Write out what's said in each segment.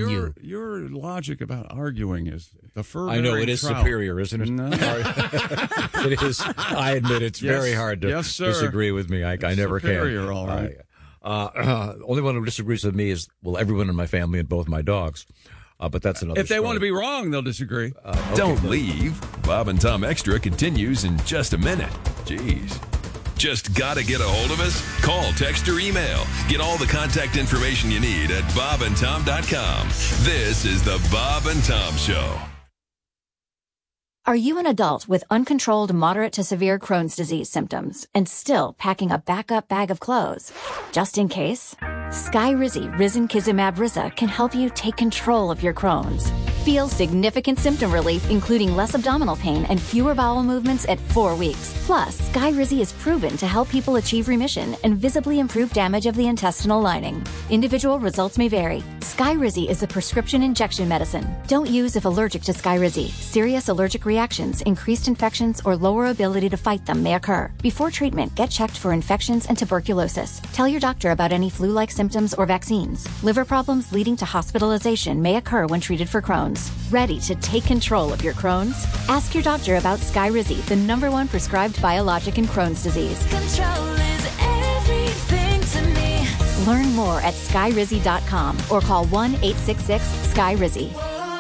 you. Your logic about arguing is the fur. I know it is superior, isn't it? No. It is. I admit it's very hard to disagree with me. I never can. Superior, all right. Only one who disagrees with me is, well, everyone in my family and both my dogs. But that's another If they story. want to be wrong, they'll disagree. Okay. Don't leave. Bob and Tom Extra continues in just a minute. Jeez. Just gotta get a hold of us? Call, text, or email. Get all the contact information you need at bobandtom.com. This is the Bob and Tom Show. Are you an adult with uncontrolled moderate to severe Crohn's disease symptoms and still packing a backup bag of clothes? Just in case? Skyrizi Risankizumab Riza can help you take control of your Crohn's. Feel significant symptom relief, including less abdominal pain and fewer bowel movements at 4 weeks. Plus, Skyrizi is proven to help people achieve remission and visibly improve damage of the intestinal lining. Individual results may vary. Skyrizi is a prescription injection medicine. Don't use if allergic to Skyrizi. Serious allergic reactions, increased infections, or lower ability to fight them may occur. Before treatment, get checked for infections and tuberculosis. Tell your doctor about any flu-like symptoms or vaccines. Liver problems leading to hospitalization may occur when treated for Crohn's. Ready to take control of your Crohn's? Ask your doctor about Skyrizi, the #1 prescribed biologic in Crohn's disease. Control is everything to me. Learn more at skyrizi.com or call 1-866-SKYRIZI.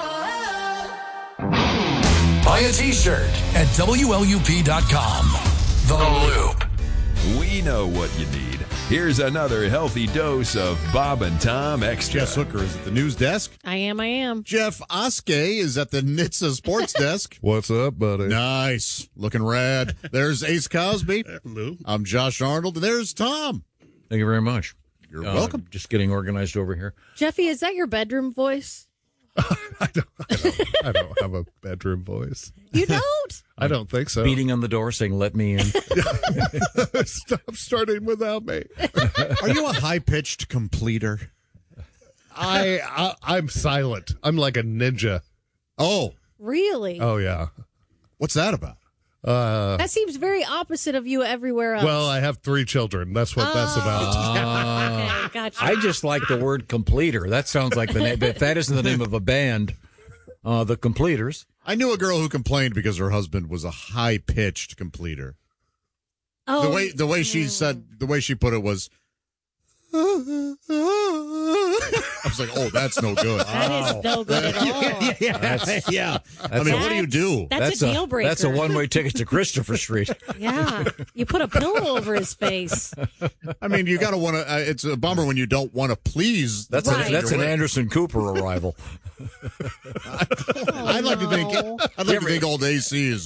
Buy a t-shirt at WLUP.com. The Loop. We know what you need. Here's another healthy dose of Bob and Tom Extra. Jess Hooker is at the news desk. I am. Jeff Oskey is at the NHTSA sports desk. What's up, buddy? Nice. Looking rad. There's Ace Cosby. Hello. I'm Josh Arnold, and there's Tom. Thank you very much. You're welcome. Just getting organized over here. Jeffy, is that your bedroom voice? I don't have a bedroom voice. You don't? I don't think so. Beating on the door saying, let me in. Stop starting without me. Are you a high-pitched completer? I'm silent. I'm like a ninja. Oh. Really? Oh, yeah. What's that about? That seems very opposite of you everywhere else. Well, I have 3 children. That's what that's about. Okay, gotcha. I just like the word completer. That sounds like the name. If that isn't the name of a band, the Completers. I knew a girl who complained because her husband was a high-pitched completer. Oh. The way she said, the way she put it was, I was like, oh, that's no good. That is no good at all. Yeah. I mean, what do you do? That's a deal breaker. That's a one-way ticket to Christopher Street. Yeah. You put a pillow over his face. I mean, you got to want to, it's a bummer when you don't want to please. That's an Anderson Cooper arrival. I'd like to think old AC is,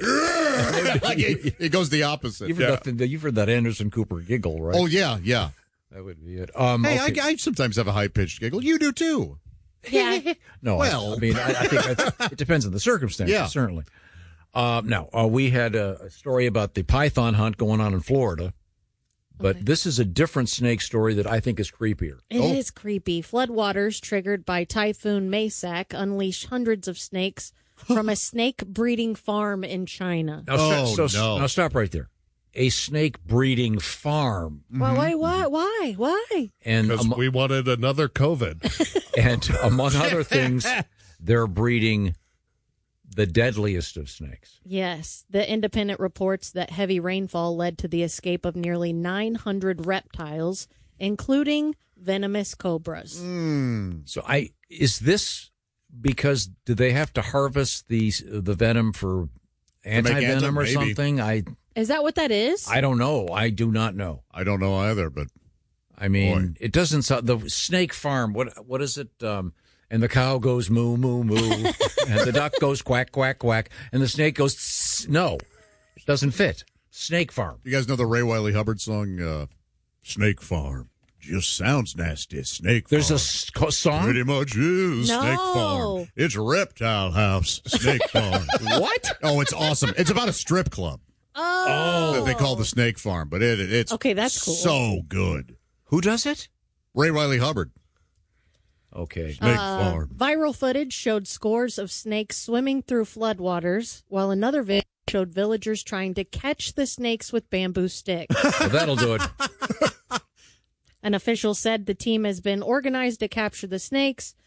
it goes the opposite. You've heard that Anderson Cooper giggle, right? Oh, yeah. That would be it. Hey, okay. I sometimes have a high-pitched giggle. You do, too. Yeah. No, well. I mean, I think it depends on the circumstances, certainly. Now, we had a story about the python hunt going on in Florida, but this is a different snake story that I think is creepier. It is creepy. Floodwaters triggered by Typhoon Maysak unleashed hundreds of snakes from a snake breeding farm in China. Now, now stop right there. A snake breeding farm. Well, why? And because we wanted another COVID. And among other things, they're breeding the deadliest of snakes. Yes. The Independent reports that heavy rainfall led to the escape of nearly 900 reptiles, including venomous cobras. So is this because do they have to harvest the venom for anti-venom or something? Is that what that is? I don't know. I do not know. I don't know either, but I mean, it doesn't sound the snake farm. What is it? And the cow goes moo moo moo, and the duck goes quack quack quack, and the snake goes tss. No, it doesn't fit. Snake farm. You guys know the Ray Wiley Hubbard song, "Snake Farm"? Just sounds nasty. Snake There's Farm. a song? Pretty much is. No. Snake Farm. It's Reptile House. Snake Farm. What? Oh, it's awesome. It's about a strip club. Oh. That they call the Snake Farm, but it's okay. That's cool. So good. Who does it? Ray Wiley Hubbard. Okay. Snake Farm. Viral footage showed scores of snakes swimming through floodwaters, while another video showed villagers trying to catch the snakes with bamboo sticks. Well, that'll do it. An official said the team has been organized to capture the snakes,